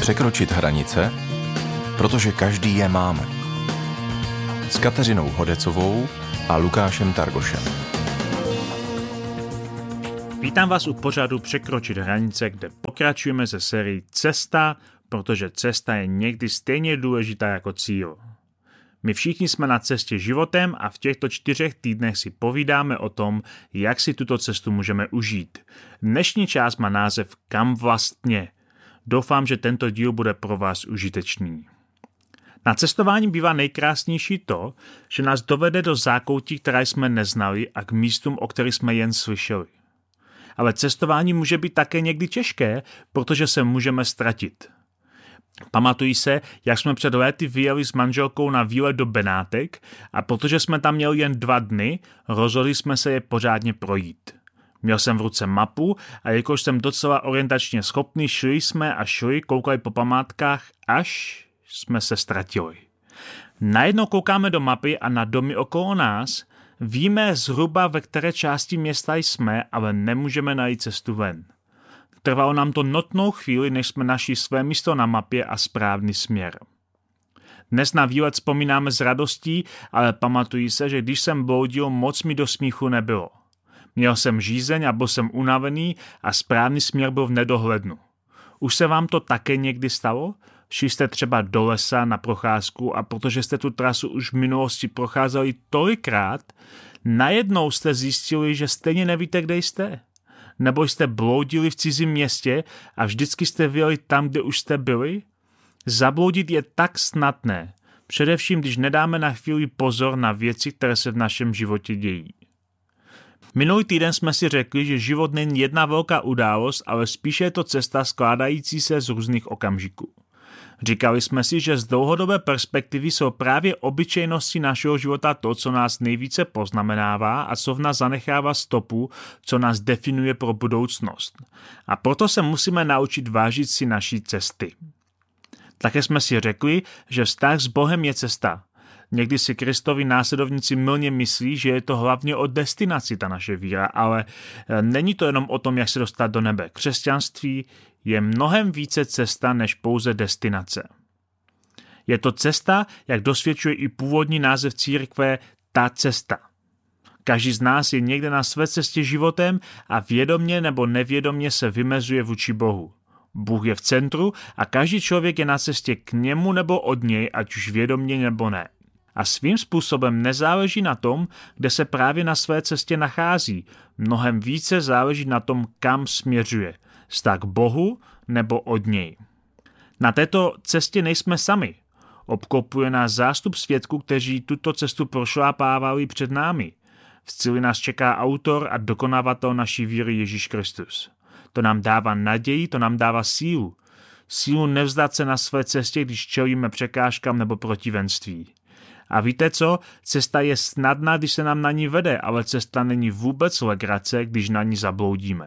Překročit hranice, protože každý je máme. S Kateřinou Hodecovou a Lukášem Targošem. Vítám vás u pořadu Překročit hranice, kde pokračujeme ze sérii Cesta, protože cesta je někdy stejně důležitá jako cíl. My všichni jsme na cestě životem a v těchto 4 týdnech si povídáme o tom, jak si tuto cestu můžeme užít. Dnešní část má název Kam vlastně? Doufám, že tento díl bude pro vás užitečný. Na cestování bývá nejkrásnější to, že nás dovede do zákoutí, které jsme neznali, a k místům, o kterých jsme jen slyšeli. Ale cestování může být také někdy těžké, protože se můžeme ztratit. Pamatuji se, jak jsme před léty vyjeli s manželkou na výlet do Benátek a protože jsme tam měli jen 2 dny, rozhodli jsme se je pořádně projít. Měl jsem v ruce mapu a jakož jsem docela orientačně schopný, šli, koukali po památkách, až jsme se ztratili. Najednou koukáme do mapy a na domy okolo nás, víme zhruba, ve které části města jsme, ale nemůžeme najít cestu ven. Trvalo nám to notnou chvíli, než jsme našli své místo na mapě a správný směr. Dnes na výlet vzpomínáme s radostí, ale pamatuji se, že když jsem bloudil, moc mi do smíchu nebylo. Měl jsem žízeň a byl jsem unavený a správný směr byl v nedohlednu. Už se vám to také někdy stalo? Šli jste třeba do lesa na procházku a protože jste tu trasu už v minulosti procházeli tolikrát, najednou jste zjistili, že stejně nevíte, kde jste? Nebo jste bloudili v cizím městě a vždycky jste vyjeli tam, kde už jste byli? Zabloudit je tak snadné, především když nedáme na chvíli pozor na věci, které se v našem životě dějí. Minulý týden jsme si řekli, že život není jedna velká událost, ale spíše je to cesta skládající se z různých okamžiků. Říkali jsme si, že z dlouhodobé perspektivy jsou právě obyčejnosti našeho života to, co nás nejvíce poznamenává a co v nás zanechává stopu, co nás definuje pro budoucnost. A proto se musíme naučit vážit si naší cesty. Také jsme si řekli, že vztah s Bohem je cesta. Někdy si Kristovi následovníci mylně myslí, že je to hlavně o destinaci ta naše víra, ale není to jenom o tom, jak se dostat do nebe. Křesťanství je mnohem více cesta než pouze destinace. Je to cesta, jak dosvědčuje i původní název církve, ta cesta. Každý z nás je někde na své cestě životem a vědomě nebo nevědomě se vymezuje vůči Bohu. Bůh je v centru a každý člověk je na cestě k němu nebo od něj, ať už vědomě nebo ne. A svým způsobem nezáleží na tom, kde se právě na své cestě nachází. Mnohem více záleží na tom, kam směřuje. Zda k Bohu nebo od něj. Na této cestě nejsme sami. Obklopuje nás zástup svědků, kteří tuto cestu prošlápávali před námi. V cíli nás čeká autor a dokonávatel naší víry Ježíš Kristus. To nám dává naději, to nám dává sílu. Sílu nevzdat se na své cestě, když čelíme překážkám nebo protivenství. A víte co? Cesta je snadná, když se nám na ní vede, ale cesta není vůbec legrace, když na ní zabloudíme.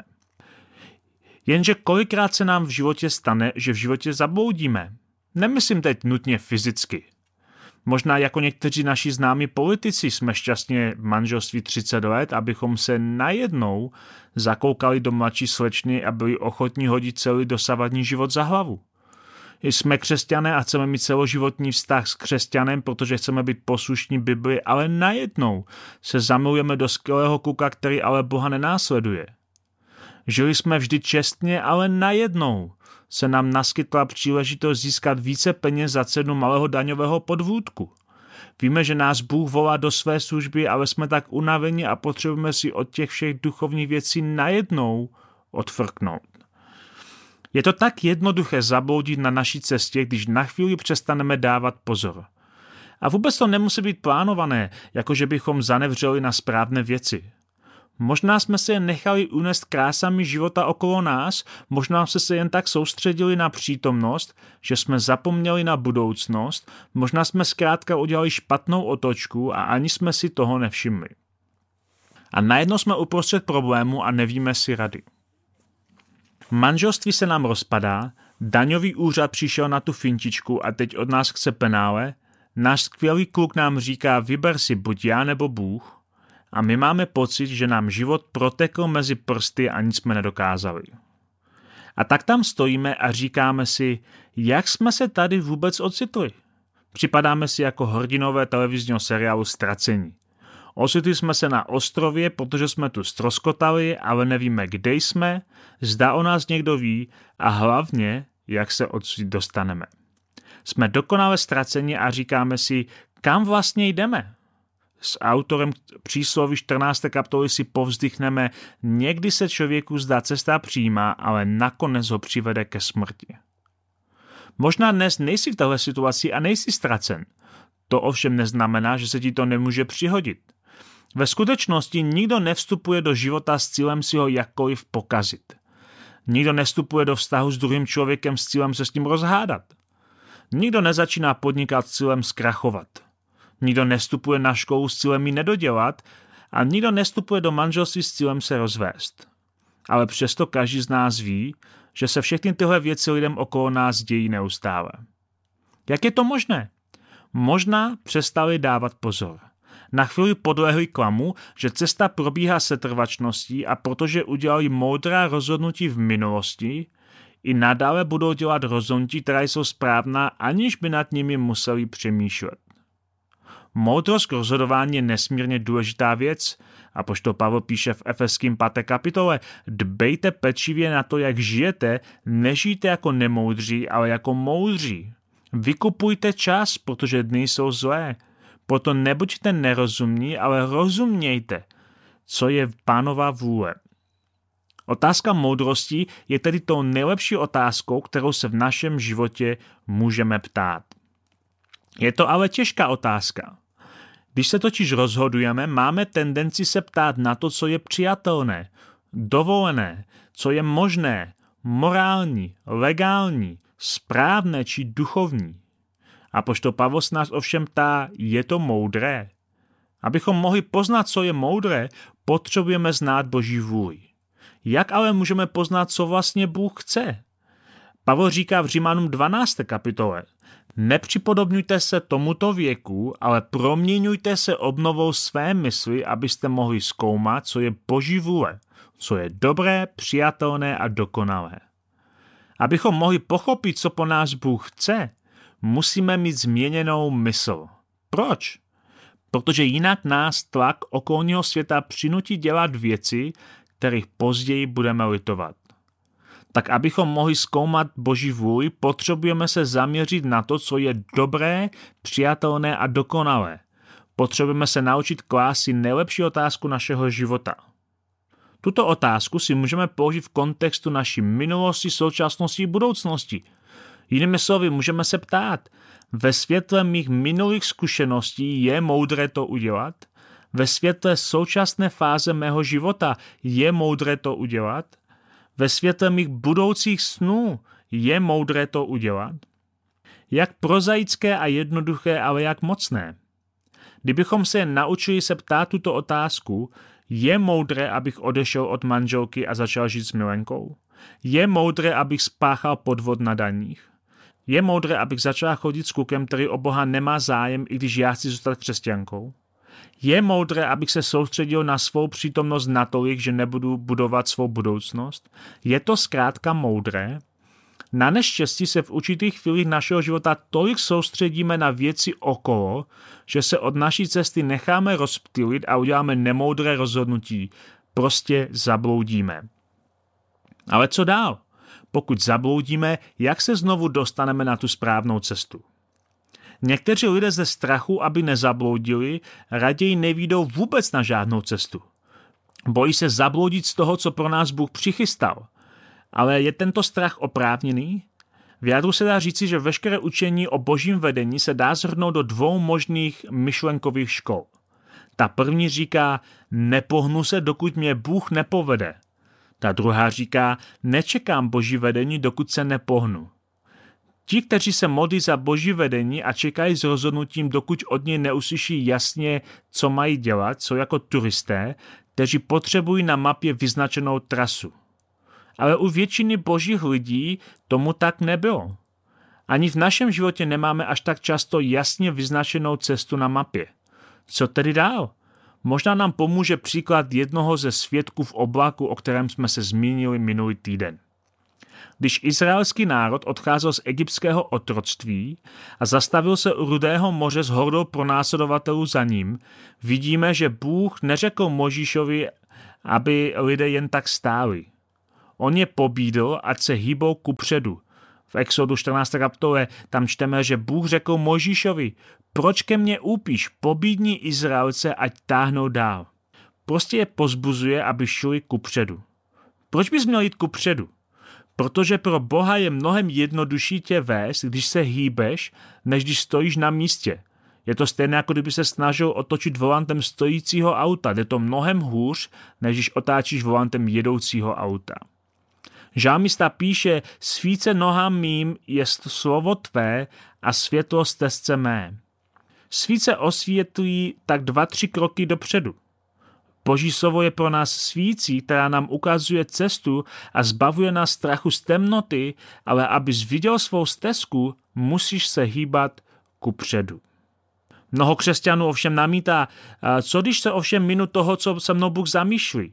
Jenže kolikrát se nám v životě stane, že v životě zabloudíme. Nemyslím teď nutně fyzicky. Možná jako někteří naši známí politici jsme šťastně v manželství 30 let, abychom se najednou zakoukali do mladší slečny a byli ochotní hodit celý dosavadní život za hlavu. Jsme křesťané a chceme mít celoživotní vztah s křesťanem, protože chceme být poslušní Bibli, ale najednou se zamilujeme do skvělého kluka, který ale Boha nenásleduje. Žili jsme vždy čestně, ale najednou se nám naskytla příležitost získat více peněz za cenu malého daňového podvůdku. Víme, že nás Bůh volá do své služby, ale jsme tak unaveni a potřebujeme si od těch všech duchovních věcí najednou odfrknout. Je to tak jednoduché zabloudit na naší cestě, když na chvíli přestaneme dávat pozor. A vůbec to nemusí být plánované, jako že bychom zanevřeli na správné věci. Možná jsme se jen nechali unést krásami života okolo nás, možná jsme se jen tak soustředili na přítomnost, že jsme zapomněli na budoucnost, možná jsme zkrátka udělali špatnou otočku a ani jsme si toho nevšimli. A najednou jsme uprostřed problému a nevíme si rady. Manželství se nám rozpadá, daňový úřad přišel na tu fintičku a teď od nás chce penále, náš skvělý kluk nám říká vyber si buď já nebo Bůh a my máme pocit, že nám život protekl mezi prsty a nic jsme nedokázali. A tak tam stojíme a říkáme si, jak jsme se tady vůbec ocitli. Připadáme si jako hrdinové televizního seriálu Ztracení. Ocitli jsme se na ostrově, protože jsme tu ztroskotali, ale nevíme, kde jsme, zda o nás někdo ví a hlavně, jak se odsud dostaneme. Jsme dokonale ztraceni a říkáme si, kam vlastně jdeme. S autorem přísloví 14. kapitoly si povzdychneme, někdy se člověku zdá cesta přímá, ale nakonec ho přivede ke smrti. Možná dnes nejsi v téhle situaci a nejsi ztracen. To ovšem neznamená, že se ti to nemůže přihodit. Ve skutečnosti nikdo nevstupuje do života s cílem si ho jakkoliv pokazit. Nikdo nevstupuje do vztahu s druhým člověkem s cílem se s ním rozhádat. Nikdo nezačíná podnikat s cílem zkrachovat. Nikdo nevstupuje na školu s cílem ji nedodělat a nikdo nevstupuje do manželství s cílem se rozvést. Ale přesto každý z nás ví, že se všechny tyhle věci lidem okolo nás dějí neustále. Jak je to možné? Možná přestali dávat pozor. Na chvíli podlehli klamu, že cesta probíhá setrvačností a protože udělali moudrá rozhodnutí v minulosti, i nadále budou dělat rozhodnutí, která jsou správná, aniž by nad nimi museli přemýšlet. Moudrost k rozhodování je nesmírně důležitá věc. Apoštol Pavel píše v Efeským 5. kapitole, dbejte pečlivě na to, jak žijete, nežijte jako nemoudří, ale jako moudří. Vykupujte čas, protože dny jsou zlé. Proto nebuďte nerozumní, ale rozumějte, co je Pánova vůle. Otázka moudrosti je tedy tou nejlepší otázkou, kterou se v našem životě můžeme ptát. Je to ale těžká otázka. Když se totiž rozhodujeme, máme tendenci se ptát na to, co je přijatelné, dovolené, co je možné, morální, legální, správné či duchovní. Apoštol Pavel se nás ovšem ptá, je to moudré? Abychom mohli poznat, co je moudré, potřebujeme znát Boží vůli. Jak ale můžeme poznat, co vlastně Bůh chce? Pavel říká v Římanům 12. kapitole, nepřipodobňujte se tomuto věku, ale proměňujte se obnovou své mysli, abyste mohli zkoumat, co je Boží vůle, co je dobré, přijatelné a dokonalé. Abychom mohli pochopit, co po nás Bůh chce, musíme mít změněnou mysl. Proč? Protože jinak nás tlak okolního světa přinutí dělat věci, kterých později budeme litovat. Tak abychom mohli zkoumat Boží vůli, potřebujeme se zaměřit na to, co je dobré, přijatelné a dokonalé. Potřebujeme se naučit klást si nejlepší otázku našeho života. Tuto otázku si můžeme položit v kontextu naší minulosti, současnosti i budoucnosti. Jinými slovy, můžeme se ptát, ve světle mých minulých zkušeností je moudré to udělat? Ve světle současné fáze mého života je moudré to udělat? Ve světle mých budoucích snů je moudré to udělat? Jak prozaické a jednoduché, ale jak mocné? Kdybychom se naučili se ptát tuto otázku, je moudré, abych odešel od manželky a začal žít s milenkou? Je moudré, abych spáchal podvod na daních? Je moudré, abych začal chodit s klukem, který o Boha nemá zájem, i když já chci zůstat křesťankou? Je moudré, abych se soustředil na svou přítomnost natolik, že nebudu budovat svou budoucnost? Je to zkrátka moudré? Na neštěstí se v určitých chvílích našeho života tolik soustředíme na věci okolo, že se od naší cesty necháme rozptýlit a uděláme nemoudré rozhodnutí. Prostě zabloudíme. Ale co dál? Pokud zabloudíme, jak se znovu dostaneme na tu správnou cestu? Někteří lidé ze strachu, aby nezabloudili, raději nevídou vůbec na žádnou cestu. Bojí se zabloudit z toho, co pro nás Bůh přichystal. Ale je tento strach oprávněný? V jádru se dá říci, že veškeré učení o božím vedení se dá shrnout do dvou možných myšlenkových škol. Ta první říká, nepohnu se, dokud mě Bůh nepovede. Ta druhá říká, nečekám boží vedení, dokud se nepohnu. Ti, kteří se modlí za boží vedení a čekají s rozhodnutím, dokud od něj neuslyší jasně, co mají dělat, jsou jako turisté, kteří potřebují na mapě vyznačenou trasu. Ale u většiny božích lidí tomu tak nebylo. Ani v našem životě nemáme až tak často jasně vyznačenou cestu na mapě. Co tedy dál? Možná nám pomůže příklad jednoho ze svědků v oblaku, o kterém jsme se zmínili minulý týden. Když izraelský národ odcházel z egyptského otroctví a zastavil se u Rudého moře s hordou pronásledovatelů za ním, vidíme, že Bůh neřekl Mojžíšovi, aby lidé jen tak stáli. On je pobídl, ať se hýbou kupředu. V Exodu 14. kapitole tam čteme, že Bůh řekl Mojžíšovi, proč ke mně úpíš, pobídni Izraelce, ať táhnou dál. Prostě je pozbuzuje, aby šli kupředu. Proč bys měl jít kupředu? Protože pro Boha je mnohem jednodušší tě vést, když se hýbeš, než když stojíš na místě. Je to stejné, jako kdyby se snažil otočit volantem stojícího auta. Jde to mnohem hůř, než když otáčíš volantem jedoucího auta. Žálmista píše, svíce nohám mým je slovo tvé a světlo stezce mé. Svíce osvětlují tak 2-3 kroky dopředu. Boží slovo je pro nás svící, která nám ukazuje cestu a zbavuje nás strachu z temnoty, ale abys viděl svou stezku, musíš se hýbat kupředu. Mnoho křesťanů ovšem namítá, co když se ovšem minu toho, co se mnou Bůh zamýšlí.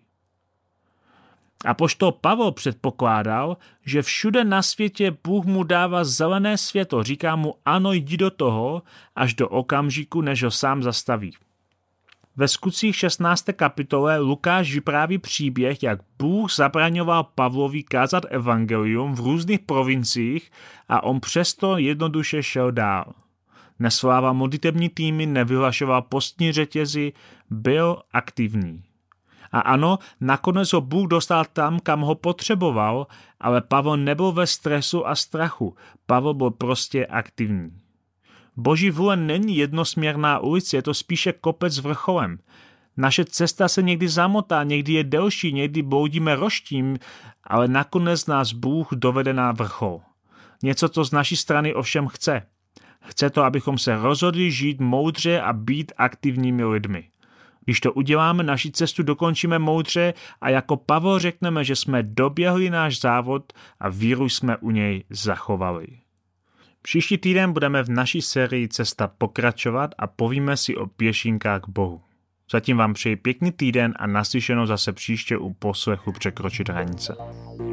Apoštol Pavel předpokládal, že všude na světě Bůh mu dává zelené světlo, říká mu ano, jdi do toho, až do okamžiku, než ho sám zastaví. Ve Skutcích 16. kapitole Lukáš vypráví příběh, jak Bůh zabraňoval Pavlovi kázat evangelium v různých provinciích a on přesto jednoduše šel dál. Nesvolával modlitební týmy, nevyhlašoval postní řetězy, byl aktivní. A ano, nakonec ho Bůh dostal tam, kam ho potřeboval, ale Pavel nebyl ve stresu a strachu. Pavel byl prostě aktivní. Boží vůle není jednosměrná ulice, je to spíše kopec s vrcholem. Naše cesta se někdy zamotá, někdy je delší, někdy bloudíme roštím, ale nakonec nás Bůh dovede na vrchol. Něco, co z naší strany ovšem chce. Chce to, abychom se rozhodli žít moudře a být aktivními lidmi. Když to uděláme, naši cestu dokončíme moudře a jako Pavel řekneme, že jsme doběhli náš závod a víru jsme u něj zachovali. Příští týden budeme v naší sérii Cesta pokračovat a povíme si o pěšinkách k Bohu. Zatím vám přeji pěkný týden a naslyšenou zase příště u poslechu Překročit hranice.